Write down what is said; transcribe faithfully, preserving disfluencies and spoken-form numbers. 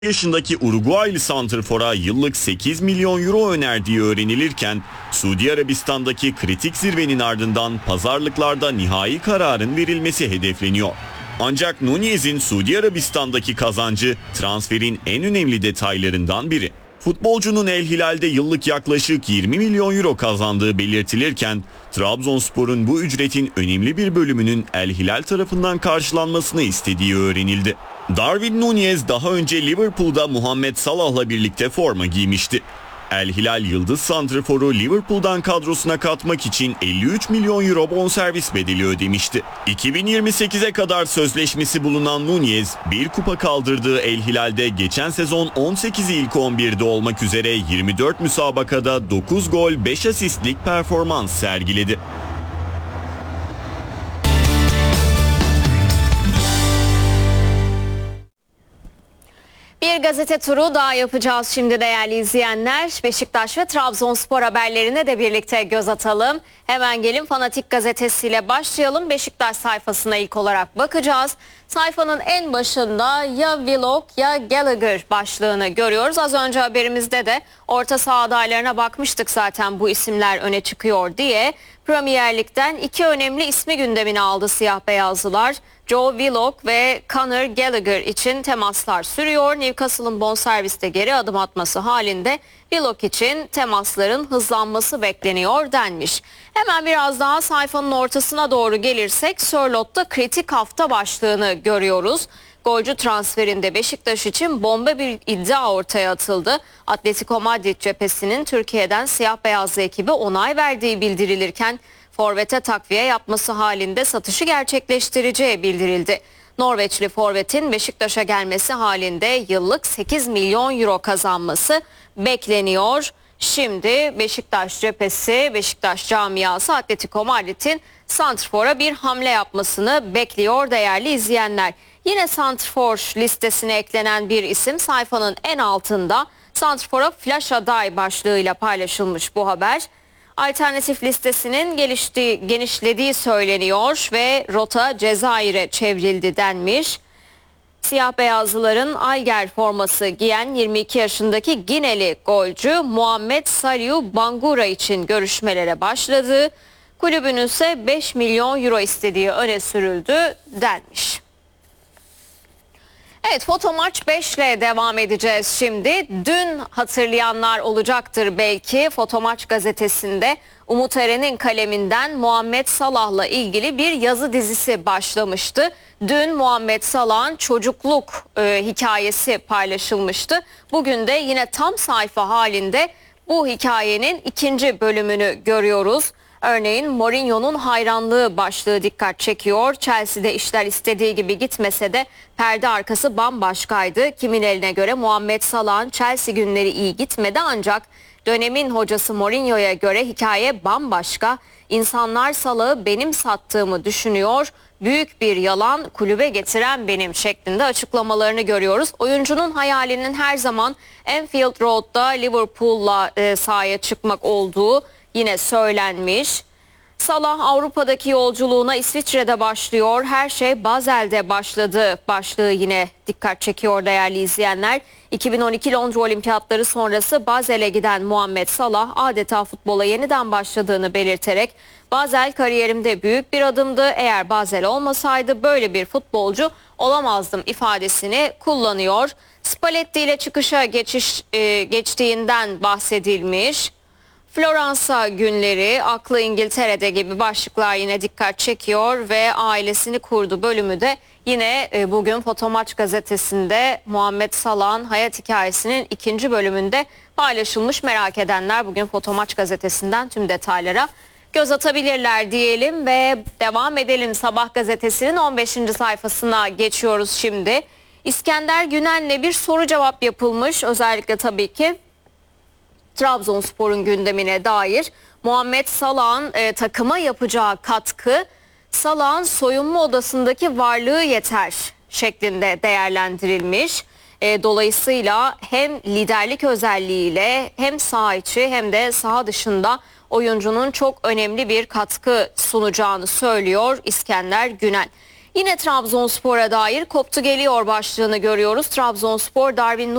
yaşındaki Uruguaylı santrfora yıllık sekiz milyon euro önerdiği öğrenilirken Suudi Arabistan'daki kritik zirvenin ardından pazarlıklarda nihai kararın verilmesi hedefleniyor. Ancak Núñez'in Suudi Arabistan'daki kazancı transferin en önemli detaylarından biri. Futbolcunun El Hilal'de yıllık yaklaşık yirmi milyon euro kazandığı belirtilirken Trabzonspor'un bu ücretin önemli bir bölümünün El Hilal tarafından karşılanmasını istediği öğrenildi. Darwin Núñez daha önce Liverpool'da Muhammed Salah'la birlikte forma giymişti. El Hilal yıldız santrforu Liverpool'dan kadrosuna katmak için elli üç milyon euro bonservis bedeli ödemişti. iki bin yirmi sekize kadar sözleşmesi bulunan Núñez, bir kupa kaldırdığı El Hilal'de geçen sezon on sekizi ilk on birde olmak üzere yirmi dört müsabakada dokuz gol beş asistlik performans sergiledi. Bir gazete turu daha yapacağız şimdi değerli izleyenler. Beşiktaş ve Trabzonspor haberlerine de birlikte göz atalım. Hemen gelin Fanatik gazetesiyle başlayalım. Beşiktaş sayfasına ilk olarak bakacağız. Sayfanın en başında ya Willock ya Gallagher başlığını görüyoruz. Az önce haberimizde de orta saha adaylarına bakmıştık zaten bu isimler öne çıkıyor diye. Premier Lig'den iki önemli ismi gündemine aldı siyah beyazlılar. Joe Willock ve Conor Gallagher için temaslar sürüyor. Newcastle'ın bonserviste geri adım atması halinde Willock için temasların hızlanması bekleniyor denmiş. Hemen biraz daha sayfanın ortasına doğru gelirsek Sörlot'ta kritik hafta başlığını görüyoruz. Golcü transferinde Beşiktaş için bomba bir iddia ortaya atıldı. Atletico Madrid cephesinin Türkiye'den siyah beyazlı ekibe onay verdiği bildirilirken forvete takviye yapması halinde satışı gerçekleştireceği bildirildi. Norveçli forvetin Beşiktaş'a gelmesi halinde yıllık sekiz milyon euro kazanması bekleniyor. Şimdi Beşiktaş cephesi, Beşiktaş camiası Atletico Madrid'in santrfora bir hamle yapmasını bekliyor değerli izleyenler. Yine santrfor listesine eklenen bir isim sayfanın en altında santrfora flash aday başlığıyla paylaşılmış bu haber. Alternatif listesinin geliştiği, genişlediği söyleniyor ve rota Cezayir'e çevrildi denmiş. Siyah beyazlıların Alger forması giyen yirmi iki yaşındaki Gineli golcü Muhammed Saliu Bangura için görüşmelere başladı. Kulübün ise beş milyon euro istediği öne sürüldü denmiş. Evet, Fotomaç beş ile devam edeceğiz şimdi. Dün hatırlayanlar olacaktır belki, Fotomaç gazetesinde Umut Eren'in kaleminden Muhammed Salah'la ilgili bir yazı dizisi başlamıştı. Dün Muhammed Salah'ın çocukluk e, hikayesi paylaşılmıştı. Bugün de yine tam sayfa halinde bu hikayenin ikinci bölümünü görüyoruz. Örneğin Mourinho'nun hayranlığı başlığı dikkat çekiyor. Chelsea'de işler istediği gibi gitmese de perde arkası bambaşkaydı. Kimin eline göre Muhammed Salah'ın Chelsea günleri iyi gitmedi ancak dönemin hocası Mourinho'ya göre hikaye bambaşka. İnsanlar Salah'ı benim sattığımı düşünüyor. Büyük bir yalan, kulübe getiren benim şeklinde açıklamalarını görüyoruz. Oyuncunun hayalinin her zaman Anfield Road'da Liverpool'la e, sahaya çıkmak olduğu yine söylenmiş. Salah Avrupa'daki yolculuğuna İsviçre'de başlıyor. Her şey Basel'de başladı başlığı yine dikkat çekiyor değerli izleyenler. iki bin on iki Londra Olimpiyatları sonrası Basel'e giden Muhammed Salah adeta futbola yeniden başladığını belirterek Basel kariyerimde büyük bir adımdı. Eğer Basel olmasaydı böyle bir futbolcu olamazdım ifadesini kullanıyor. Spalletti ile çıkışa geçiş e, geçtiğinden bahsedilmiş. Floransa günleri, aklı İngiltere'de gibi başlıklar yine dikkat çekiyor ve ailesini kurdu bölümü de yine bugün Fotomaç gazetesinde Muhammed Salah'ın hayat hikayesinin ikinci bölümünde paylaşılmış. Merak edenler bugün Fotomaç gazetesinden tüm detaylara göz atabilirler diyelim ve devam edelim. Sabah gazetesinin on beşinci sayfasına geçiyoruz şimdi. İskender Günen'le bir soru cevap yapılmış, özellikle tabii ki Trabzonspor'un gündemine dair. Muhammed Salah'ın e, takıma yapacağı katkı Salah'ın soyunma odasındaki varlığı yeter şeklinde değerlendirilmiş. E, dolayısıyla hem liderlik özelliğiyle hem saha içi hem de saha dışında oyuncunun çok önemli bir katkı sunacağını söylüyor İskender Günen. Yine Trabzonspor'a dair koptu geliyor başlığını görüyoruz. Trabzonspor Darwin